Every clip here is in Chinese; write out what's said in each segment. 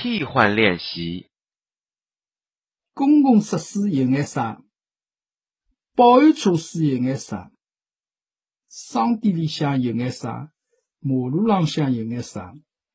替换练习。 公共设施有眼啥？保安措施有眼啥？商店里向有眼啥？马路浪向有眼啥？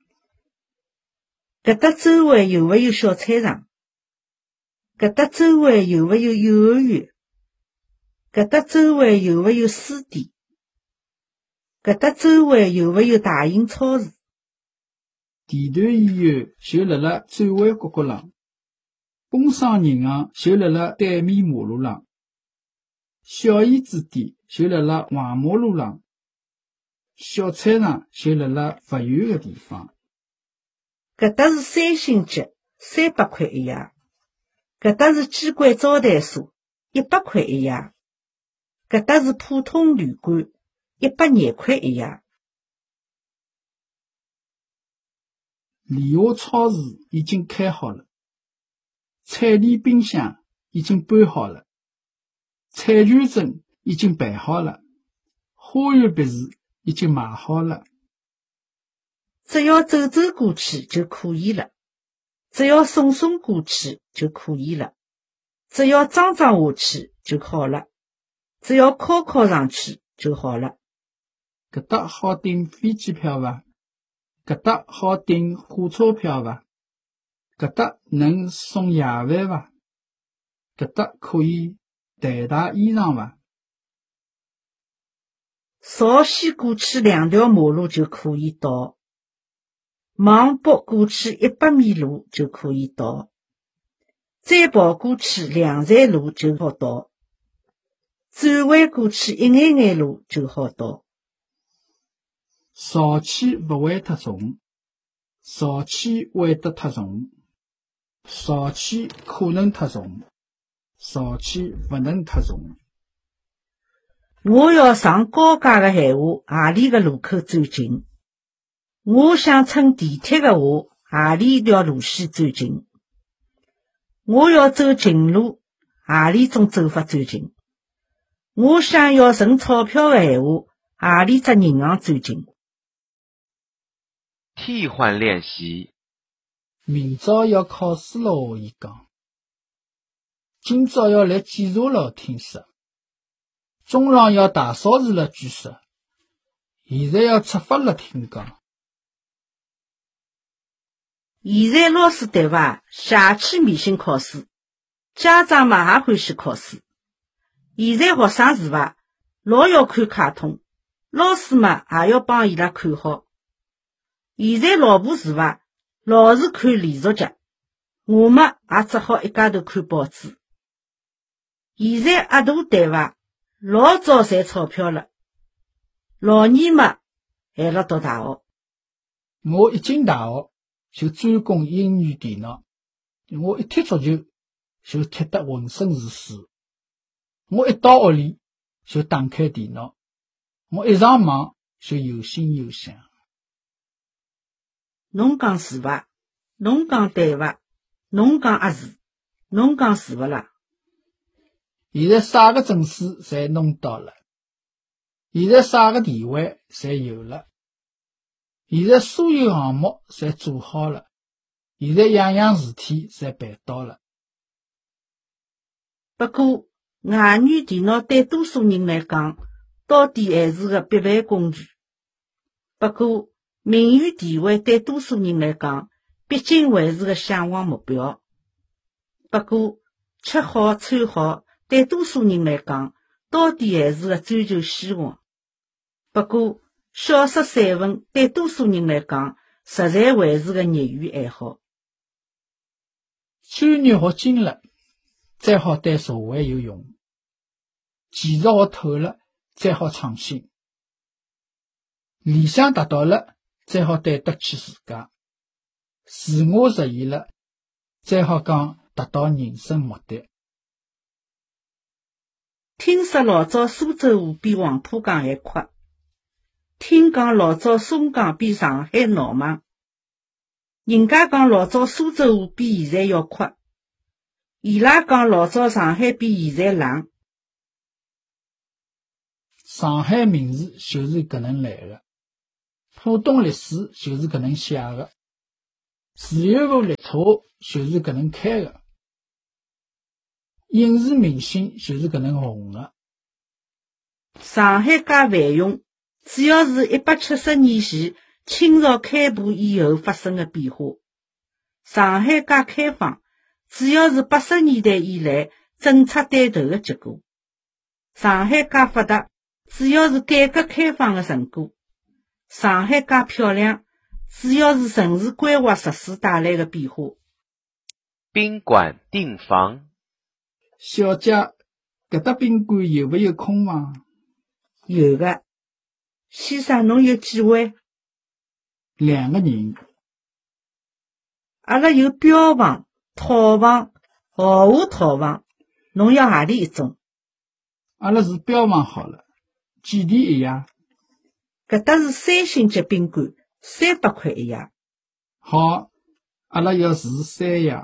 搿搭周围有没有小菜场？搿搭周围有没有幼儿园？搿搭周围有没有书店？搿搭周围有没有大型超市？ 地段医院就辣辣转弯角角浪，工商银行就辣辣对面马路浪，小燕子店就辣辣黄马路浪，小菜场就辣辣勿远个地方。 搿搭是三星级，300块一夜。搿搭是机关招待所，100块一夜。搿搭是普通旅馆，120块一夜。 联华超市已经开好了，彩礼冰箱已经搬好了，彩券证已经办好了，花园别墅已经买好了。 只要走走过去就可以了，只要送送过去就可以了，只要装装下去就好了，只要靠上去就好了。 搿搭好订飞机票伐？搿搭好订火车票伐？搿搭能送夜饭伐？搿搭可以代洗衣裳伐？ 朝西过去2条马路就可以到，往北过去100米路就可以到，再跑过去2站路就好到，转弯过去一眼眼路就好到。 潮气勿会太重，潮气会得太重，潮气可能太重，潮气勿能太重。 我要上高架个闲话，何里个路口最近？我想乘地铁个话，何里条路线最近？我要走近路，何里种走法最近？我想要存钞票个闲话，何里只银行最近？ 替换练习。 明朝要考试咯，伊讲。今朝要来检查咯，听说。中浪要大扫除了，据说。现在要出发了，听讲。 现在老师对伐？邪气迷信考试，家长嘛也欢喜考试。现在学生是伐？老要看卡通，老师嘛也要帮伊拉看好。现在老婆是伐？老是看连续剧，我嘛也只好一家头看报纸。现在阿大对伐？老早赚钞票了，老二嘛还辣读大学。 我一进大学就专攻英语电脑，我一踢足球就踢得浑身是水，我一到屋里就打开电脑，我一上网就有心有想。 侬讲是伐？侬讲对伐？侬讲也是，侬讲是勿啦？ 现在啥个证书侪弄到了，现在啥个地位侪有了，现在所有项目侪做好了，现在样样事体侪办到了。 不过，外语电脑对多数人来讲，到底还是个必备工具。不过，名誉地位对多数人来讲，毕竟还是个向往目标。不过，吃好穿好对多数人来讲，到底还是个追求希望。不过，小说散文对多数人来讲，实在还是个业余爱好。 专业学精了，才好对社会有用；技术学透了，才好创新；理想达到了，才好对得起自家；自我实现了，才好讲达到人生目的。 听说老早苏州河比黄浦江还阔，听讲老早松江比上海闹忙，人家讲老早苏州河比现在要阔，伊拉讲老早上海比现在冷。 上海名字就是搿能来的，浦东历史就是搿能写的，自由湖历车就是搿能开的，影视明星就是搿能红的。 上海街繁荣，主要是170年前清朝开埠以后发生的变化。上海街开放，主要是80年代以来政策带头的结果。上海街发达，主要是改革开放的成果。上海街漂亮，主要是城市规划实施带来的变化。 宾馆订房， 小姐，搿搭宾馆有没有空房？ 有的。先生，侬有几位 2个人。 阿拉有标房、套房、豪华套房，侬要何里一种？ 阿拉是标房好了，几钿一夜？ 搿搭是3星级宾馆，300块一夜。 好，阿拉要住3夜。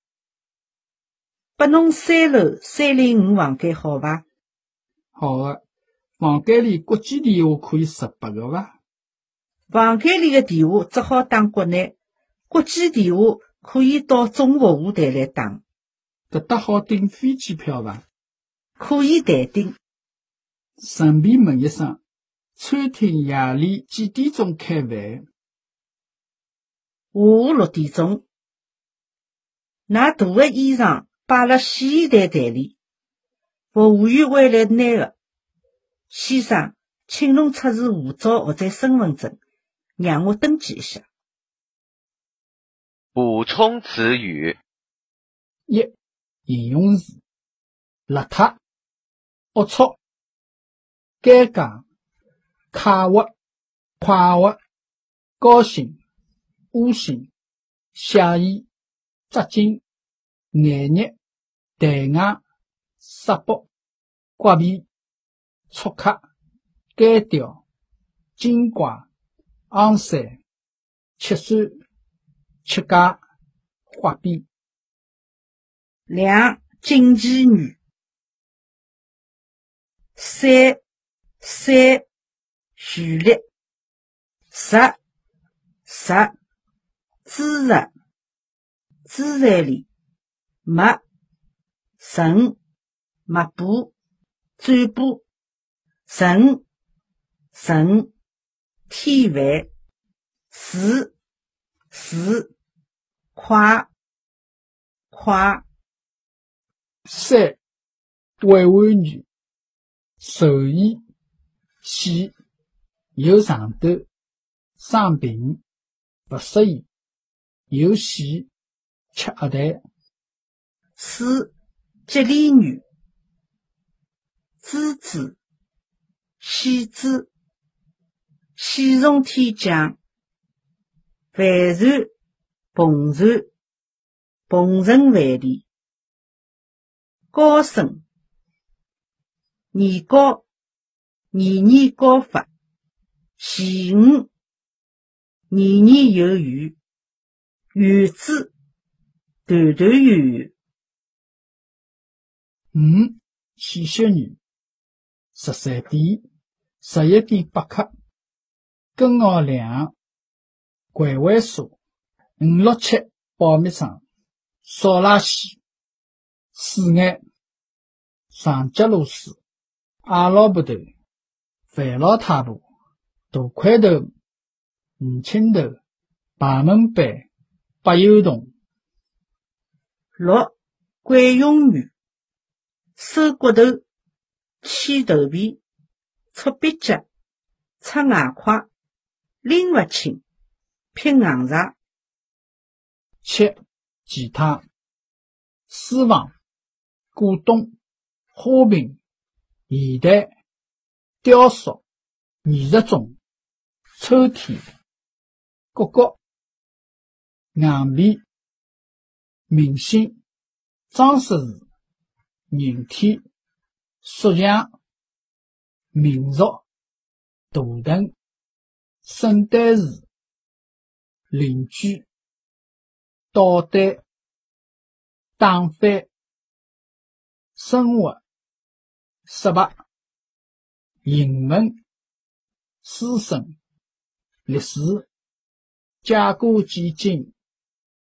拨侬3楼305房间好伐？ 好的，房间里国际电话可以18个伐？ 房间里的电话只好打国内，国际电话可以到中服务台来打。 搿搭好订飞机票伐？ 可以代订。 顺便问一声，餐厅夜里几点钟开饭？ 下午6点钟。㑚大的衣裳摆辣洗衣台台里，服务员会来拿的。先生，请侬出示护照或者身份证，让我登记一下。 补充词语 1. 形容词：邋遢、龌龊、尴尬、快活、快活、高兴、恶心、写意、扎劲、眼热、抬眼、杀爆、刮皮、粗刻、干掉、精怪、昂山、吃酸、吃假、花边。 2. 禁忌语。3. 序列。10. 资助、资产里。没、存、抹布、转播、存、天饭、快、 3. 委婉语：授意、喜、有上头、生病、不适宜、有喜、吃鸭蛋。 4. 吉利语：资助、喜子、喜从天降、帆船、篷船、鹏程万里。高升、年高、年高发、前五、年有余、园子、团圆圆。 5. 气息语：13点、11点8刻、根号2、环卫所、567保密窗、扫垃圾、水眼、上脚螺丝、矮老婆头、范老太婆、大块头、五青头、排门板、八友洞。 6. 惯用语：收骨头、牵头皮、搓鼻脚、出外快、拎勿清、劈硬茬。 7. 其他：书房、古董、花瓶、现代、雕塑、艺术中、抽屉、角角、硬币、明星、装饰物、人体、塑像、民族、大灯、圣诞树、邻居、导弹、打翻、生活、失败、英文、书生、历史、假古基金、